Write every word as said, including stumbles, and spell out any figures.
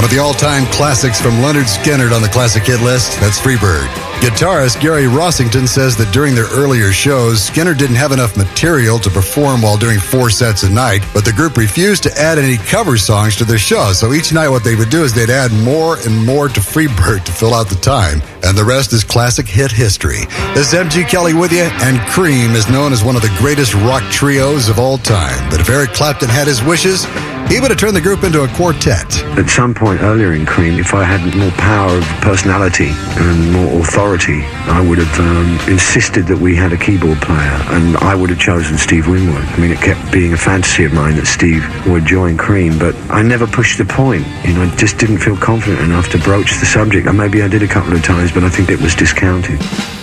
with the all-time classics from Leonard Skinner on the classic hit list. That's Freebird. Guitarist Gary Rossington says that during their earlier shows, Skinner didn't have enough material to perform while doing four sets a night, but the group refused to add any cover songs to their show. So each night what they would do is they'd add more and more to Freebird to fill out the time. And the rest is classic hit history. This is M G Kelly with you, and Cream is known as one of the greatest rock trios of all time. But if Eric Clapton had his wishes, he would have turned the group into a quartet. At some point earlier in Cream, if I had more power of personality and more authority, I would have um, insisted that we had a keyboard player, and I would have chosen Steve Winwood. I mean, it kept being a fantasy of mine that Steve would join Cream, but I never pushed the point. You know, I just didn't feel confident enough to broach the subject. And maybe I did a couple of times, but I think it was discounted.